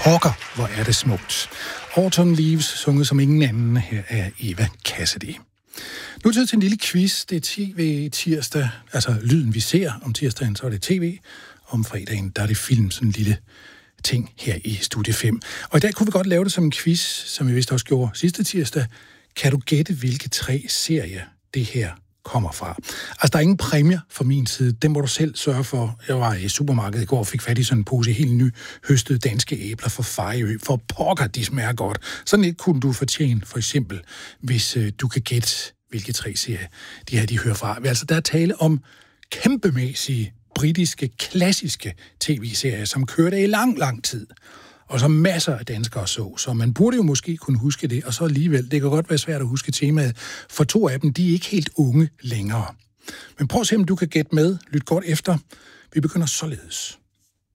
Pokker, hvor er det smukt. Autumn Leaves, sunget som ingen anden her af Eva Cassidy. Nu er det til en lille quiz. Det er tv-tirsdag, altså lyden vi ser. Om tirsdagen så er det tv. Om fredagen der er det film, sådan en lille ting her i Studie 5. Og i dag kunne vi godt lave det som en quiz, som vi vist også gjorde sidste tirsdag. Kan du gætte, hvilke 3 serier det her kommer fra? Altså, der er ingen præmier fra min side. Den må du selv sørge for. Jeg var i supermarkedet i går og fik fat i sådan en pose helt nyhøstede danske æbler fra Fejø. For pokker, de smager godt. Sådan et kunne du fortjene, for eksempel, hvis du kan gætte, hvilke 3 serier de hører fra. Altså, der er tale om kæmpemæssige, britiske, klassiske tv-serier, som kørte i lang, lang tid. Og så masser af danskere så man burde jo måske kunne huske det, og så alligevel, det kan godt være svært at huske temaet, for 2 af dem, de er ikke helt unge længere. Men prøv at se, om du kan gætte med. Lyt godt efter. Vi begynder således.